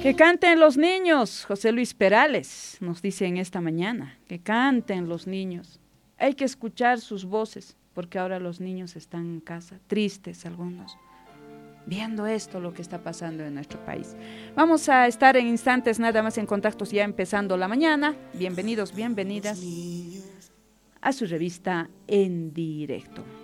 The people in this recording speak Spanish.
Que canten los niños, José Luis Perales nos dice en esta mañana, que canten los niños. Hay que escuchar sus voces, porque ahora los niños están en casa, tristes algunos, viendo esto, lo que está pasando en nuestro país. Vamos a estar en instantes nada más en Contactos, ya empezando la mañana. Bienvenidos, bienvenidas a su revista En Directo.